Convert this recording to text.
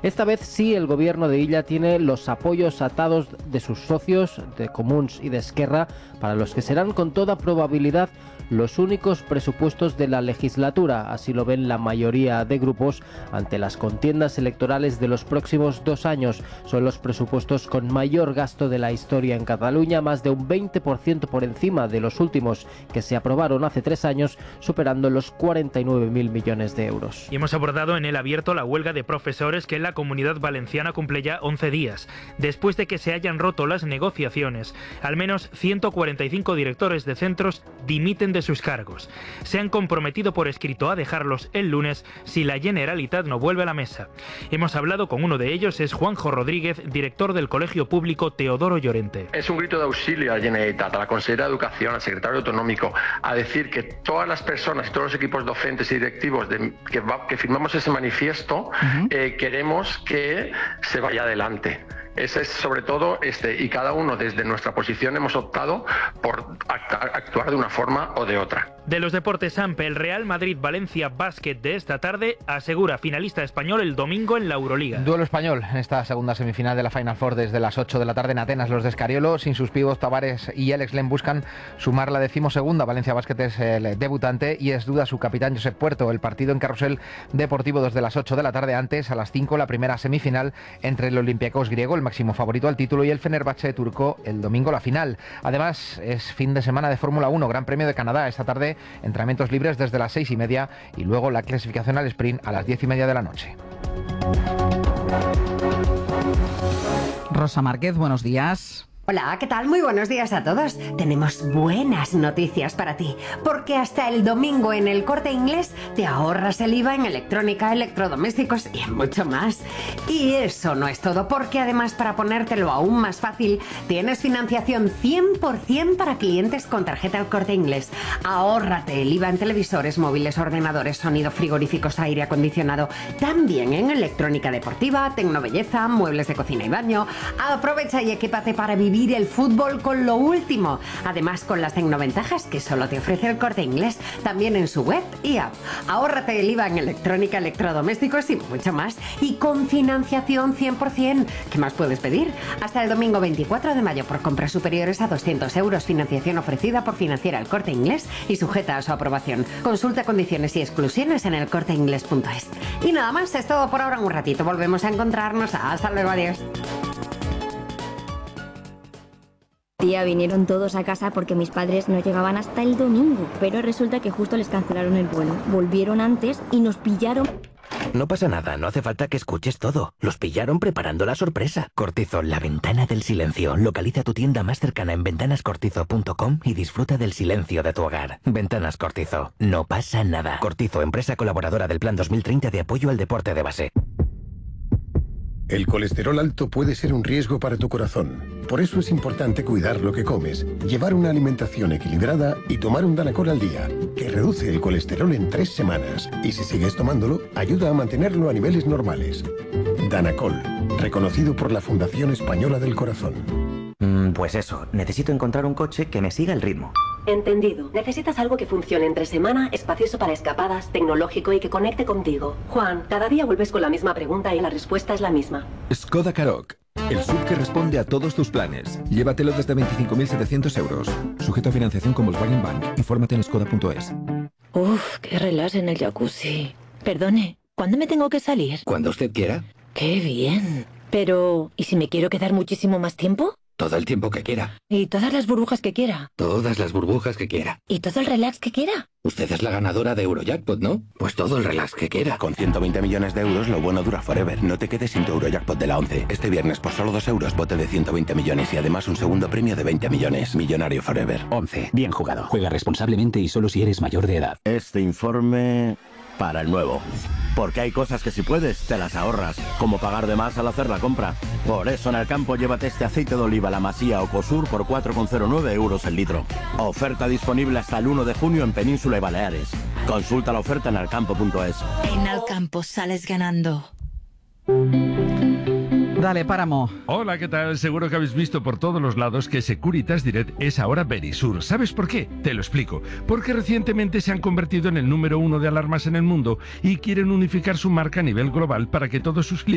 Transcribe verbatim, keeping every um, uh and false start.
Esta vez sí el gobierno de Illa tiene los apoyos atados de sus socios, de Comuns y de Esquerra, para los que serán con toda probabilidad los únicos presupuestos de la legislatura. Así lo ven la mayoría de grupos ante las contiendas electorales de los próximos dos años. Son los presupuestos con mayor gasto de la historia en Cataluña, más de un veinte por ciento por encima de los últimos que se aprobaron hace tres años, superando los cuarenta y nueve mil millones de euros. Y hemos abordado en el abierto la huelga de profesores que en la Comunidad Valenciana cumple ya once días, después de que se hayan roto las negociaciones. Al menos ciento cuarenta y cinco directores de centros dimiten de sus cargos. Se han comprometido por escrito a dejarlos el lunes si la Generalitat no vuelve a la mesa. Hemos hablado con uno de ellos, es Juanjo Rodríguez, director del Colegio Público Teodoro Llorente. Es un grito de auxilio a la Generalitat, a la Consellera de Educación, al secretario autonómico, a decir que todas las personas, todos los equipos docentes y directivos de, que, va, que firmamos ese manifiesto, uh-huh. eh, queremos que se vaya adelante. Ese es sobre todo este, y cada uno desde nuestra posición hemos optado por actuar de una forma o de otra. De los deportes, Ampe, el Real Madrid-Valencia Basket de esta tarde asegura finalista español el domingo en la Euroliga. Duelo español en esta segunda semifinal de la Final Four desde las ocho de la tarde en Atenas. Los de Escariolo, sin sus pibos Tavares y Alex Len, buscan sumar la decimosegunda. Valencia Basket es el debutante y es duda su capitán Josep Puerto. El partido en Carrusel Deportivo desde las ocho de la tarde. Antes, a las cinco, la primera semifinal entre el Olympiacos griego, el máximo favorito al título, y el Fenerbahce turco el domingo la final. Además, es fin de semana de Fórmula uno, Gran Premio de Canadá. Esta tarde, entrenamientos libres desde las seis y media y luego la clasificación al sprint a las diez y media de la noche. Rosa Márquez, buenos días. Hola, ¿qué tal? Muy buenos días a todos. Tenemos buenas noticias para ti, porque hasta el domingo en El Corte Inglés te ahorras el I V A en electrónica, electrodomésticos y en mucho más. Y eso no es todo, porque además, para ponértelo aún más fácil, tienes financiación cien por ciento para clientes con tarjeta El Corte Inglés. Ahórrate el I V A en televisores, móviles, ordenadores, sonido, frigoríficos, aire acondicionado, también en electrónica deportiva, tecnobelleza, muebles de cocina y baño. Aprovecha y equípate para vivir el fútbol con lo último. Además, con las tecnoventajas que solo te ofrece El Corte Inglés, también en su web y app. Ahórrate el I V A en electrónica, electrodomésticos y mucho más. Y con financiación cien por ciento. ¿Qué más puedes pedir? Hasta el domingo veinticuatro de mayo por compras superiores a doscientos euros. Financiación ofrecida por Financiera El Corte Inglés y sujeta a su aprobación. Consulta condiciones y exclusiones en elcorteinglés punto es. Y nada más, es todo por ahora. Un ratito volvemos a encontrarnos. Hasta luego, adiós. Tía, vinieron todos a casa porque mis padres no llegaban hasta el domingo, pero resulta que justo les cancelaron el vuelo. Volvieron antes y nos pillaron. No pasa nada, no hace falta que escuches todo. Los pillaron preparando la sorpresa. Cortizo, la ventana del silencio. Localiza tu tienda más cercana en ventanas cortizo punto com y disfruta del silencio de tu hogar. Ventanas Cortizo, no pasa nada. Cortizo, empresa colaboradora del Plan dos mil treinta de apoyo al deporte de base. El colesterol alto puede ser un riesgo para tu corazón. Por eso es importante cuidar lo que comes, llevar una alimentación equilibrada y tomar un Danacol al día, que reduce el colesterol en tres semanas. Y si sigues tomándolo, ayuda a mantenerlo a niveles normales. Danacol, reconocido por la Fundación Española del Corazón. Mm, pues eso, necesito encontrar un coche que me siga el ritmo. Entendido. Necesitas algo que funcione entre semana, espacioso para escapadas, tecnológico y que conecte contigo. Juan, cada día vuelves con la misma pregunta y la respuesta es la misma. Skoda Karoq, el S U V que responde a todos tus planes. Llévatelo desde veinticinco mil setecientos euros. Sujeto a financiación con Volkswagen Bank. Infórmate en skoda punto es. Uf, qué relax en el jacuzzi. Perdone, ¿cuándo me tengo que salir? Cuando usted quiera. Qué bien. Pero, ¿y si me quiero quedar muchísimo más tiempo? Todo el tiempo que quiera. ¿Y todas las burbujas que quiera? Todas las burbujas que quiera. ¿Y todo el relax que quiera? Usted es la ganadora de Eurojackpot, ¿no? Pues todo el relax que quiera. Con ciento veinte millones de euros, lo bueno dura forever. No te quedes sin tu Eurojackpot de la once. Este viernes, por solo dos euros, bote de ciento veinte millones y además un segundo premio de veinte millones. Millonario forever. once. Bien jugado. Juega responsablemente y solo si eres mayor de edad. Este informe para el nuevo. Porque hay cosas que si puedes, te las ahorras, como pagar de más al hacer la compra. Por eso en el campo llévate este aceite de oliva La Masía o Cosur por cuatro coma cero nueve euros el litro. Oferta disponible hasta el uno de junio en Península y Baleares. Consulta la oferta en alcampo punto es. En Alcampo sales ganando. Dale, Páramo. Hola, ¿qué tal? Seguro que habéis visto por todos los lados que Securitas Direct es ahora Verisur. ¿Sabes por qué? Te lo explico. Porque recientemente se han convertido en el número uno de alarmas en el mundo y quieren unificar su marca a nivel global para que todos sus clientes